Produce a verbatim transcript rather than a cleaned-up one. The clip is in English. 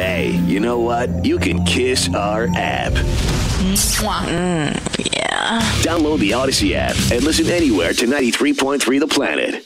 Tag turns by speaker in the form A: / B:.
A: Hey, you know what? You can kiss our app.
B: Mm, yeah.
A: Download the Odyssey app and listen anywhere to ninety-three point three The Planet.